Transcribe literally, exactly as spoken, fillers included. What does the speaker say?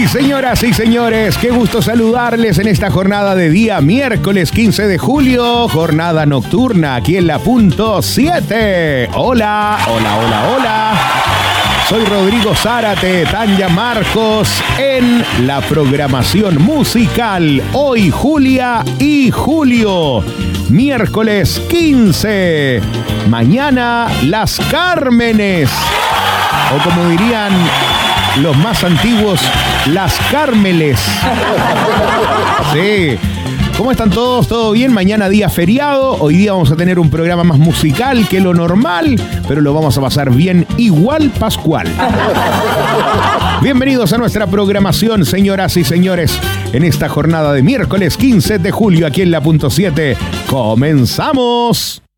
Señoras y señores, qué gusto saludarles en esta jornada de día miércoles quince de julio, jornada nocturna aquí en la punto siete. Hola, hola, hola, hola. Soy Rodrigo Zárate, Tanya Marcos en la programación musical. Hoy Julia y Julio, miércoles quince. Mañana Las Cármenes, o como dirían los más antiguos, Las Cármeles. Sí. ¿Cómo están todos? ¿Todo bien? Mañana día feriado. Hoy día vamos a tener un programa más musical que lo normal, pero lo vamos a pasar bien igual pascual. Bienvenidos a nuestra programación, señoras y señores, en esta jornada de miércoles quince de julio aquí en la punto siete. ¡Comenzamos!